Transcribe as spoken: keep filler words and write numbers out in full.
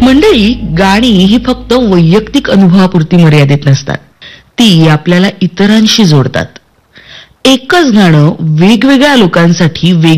मंडळी, गाणी ही फक्त वैयक्तिक अनुभवापुरती मर्यादित नसतात. ती आपल्याला इतरांशी जोडतात. एकच गाणं वेगवेगळ्या लोकांसाठी वेग